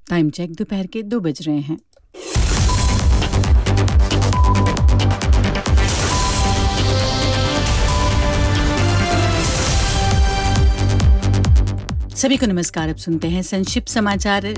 Time check दोपहर के 2 बज रहे हैं। सभी को नमस्कार। अब सुनते हैं संक्षिप्त समाचार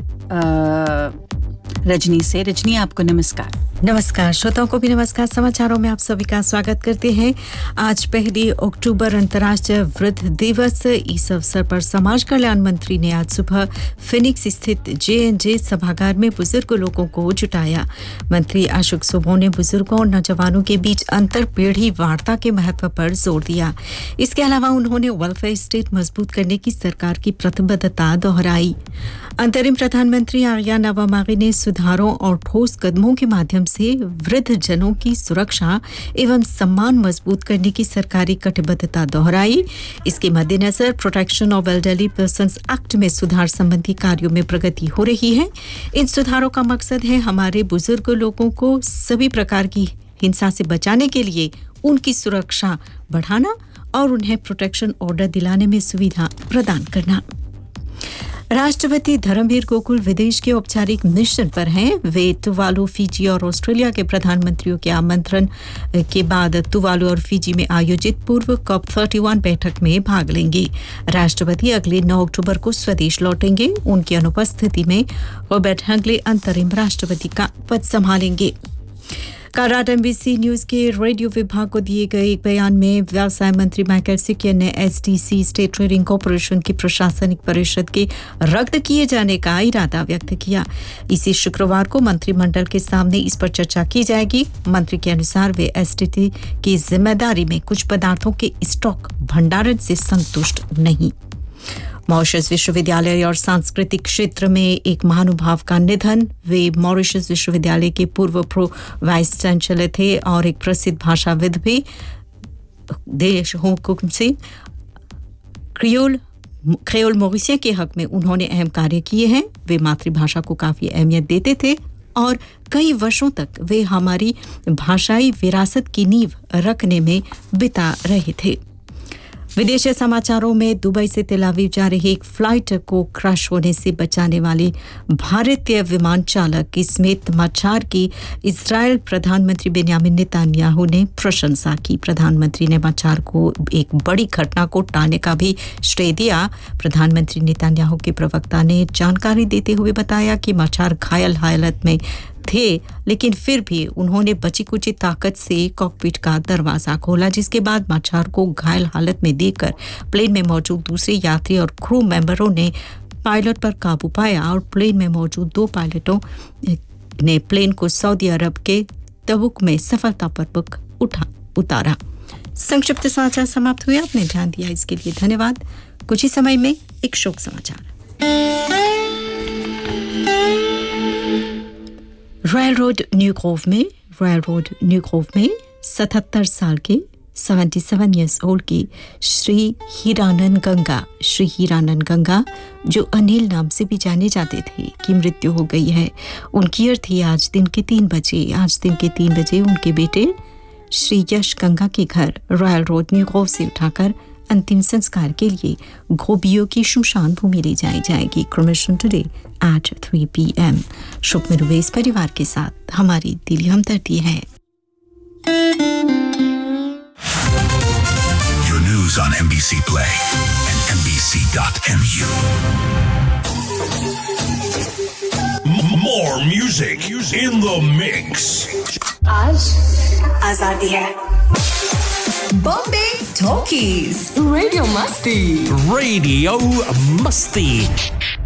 रजनी से। रजनी, आपको नमस्कार। नमस्कार श्रोताओं को भी नमस्कार। समाचारों में आप सभी का स्वागत करते हैं। आज 1 अक्टूबर अंतर्राष्ट्रीय वृद्ध दिवस। इस अवसर पर समाज कल्याण मंत्री ने आज सुबह फिनिक्स स्थित J&J सभागार में बुजुर्ग लोगों को जुटाया। मंत्री अशोक सोबो ने बुजुर्गों और नौजवानों के बीच अंतर पीढ़ी वार्ता के महत्व पर जोर दिया। इसके अलावा उन्होंने वेलफेयर स्टेट मजबूत करने की सरकार की प्रतिबद्धता दोहराई। अंतरिम प्रधानमंत्री आर्या नवामागी ने सुधारों और ठोस कदमों के माध्यम से वृद्ध जनों की सुरक्षा एवं सम्मान मजबूत करने की सरकारी कटिबद्धता दोहराई। इसके मद्देनजर protection of elderly persons act में सुधार संबंधी कार्यों में प्रगति हो रही है। इन सुधारों का मकसद है हमारे बुजुर्ग लोगों को सभी प्रकार की हिंसा से बचाने के लिए उनकी सुरक्षा बढ़ाना और उन्हें प्रोटेक्शन ऑर्डर दिलाने में सुविधा प्रदान करना। राष्ट्रपति धर्मवीर गोकुल विदेश के औपचारिक मिशन पर हैं। वे तुवालू, फिजी और ऑस्ट्रेलिया के प्रधानमंत्रियों के आमंत्रण के बाद तुवालू और फिजी में आयोजित पूर्व COP31 बैठक में भाग लेंगे। राष्ट्रपति अगले 9 अक्टूबर को स्वदेश लौटेंगे। उनकी अनुपस्थिति में रॉबर्ट हंगले अंतरिम राष्ट्रपति का पद संभालेंगे। कल रात MBC न्यूज के रेडियो विभाग को दिए गए एक बयान में व्यवसाय मंत्री माइकल सिकियन ने STC स्टेट ट्रेडिंग कॉर्पोरेशन की प्रशासनिक परिषद के रद्द किए जाने का इरादा व्यक्त किया। इसी शुक्रवार को मंत्रिमंडल के सामने इस पर चर्चा की जाएगी। मंत्री के अनुसार वे STC की जिम्मेदारी में कुछ पदार्थों के स्टॉक भंडारण से संतुष्ट नहीं। मॉरिशस विश्वविद्यालय और सांस्कृतिक क्षेत्र में एक महानुभाव का निधन। वे मॉरिशस विश्वविद्यालय के पूर्व प्रो वाइस चांसलर थे और एक प्रसिद्ध भाषाविद भी। देश हुकुम से क्रियोल मॉरिशिया के हक में उन्होंने अहम कार्य किए हैं। वे मातृभाषा को काफी अहमियत देते थे और कई वर्षों तक वे हमारी भाषाई विरासत की नींव रखने में बिता रहे थे। विदेशी समाचारों में दुबई से तेल अवीव जा रही एक फ्लाइट को क्रैश होने से बचाने वाले भारतीय विमान चालक स्मिथ मचार की इजरायल प्रधानमंत्री बेन्यामिन नेतन्याहू ने प्रशंसा की। प्रधानमंत्री ने मचार को एक बड़ी घटना को टालने का भी श्रेय दिया। प्रधानमंत्री नेतन्याहू के प्रवक्ता ने जानकारी देते हुए बताया कि मचार घायल हालत में थे, लेकिन फिर भी उन्होंने बची कुची ताकत से कॉकपिट का दरवाजा खोला, जिसके बाद मचार को घायल हालत में देखकर प्लेन में मौजूद दूसरे यात्री और क्रू मेंबरों ने पायलट पर काबू पाया और प्लेन में मौजूद 2 पायलटों ने प्लेन को सऊदी अरब के तबुक में सफलतापूर्वक उतारा। संक्षिप्त समाचार समाप्त हुए। आपने ध्यान दिया इसके लिए धन्यवाद। कुछ ही समय में एक शोक समाचार। रॉयल रोड न्यू ग्रोव में 77 साल के 77 इयर्स ओल्ड की श्री हीरानंद गंगा जो अनिल नाम से भी जाने जाते थे की मृत्यु हो गई है। उनकी अर्थी आज दिन के 3 बजे उनके बेटे श्री यश गंगा के घर रॉयल रोड न्यू ग्रोव से उठाकर अंतिम संस्कार के लिए घोबियो की शमशान भूमि ले जाई जाएगी। Cremation today at 3 p.m. शोक में डूबे इस परिवार के साथ हमारी दिली हमदर्दी है। Your news on NBC Play and NBC.mu. More music in the mix. आज आजादी है। Bombay Talkies. Radio Musti. Radio Musti.